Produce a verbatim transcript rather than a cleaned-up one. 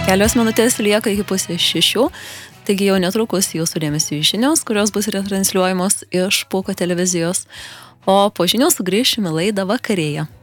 Kelios minutės lieka iki pusės šešių, taigi jau netrukus jūsų dėmesio žinios, kurios bus retransliuojamos iš Pūko televizijos, o po žinių sugrįšime laidą Vakarėje.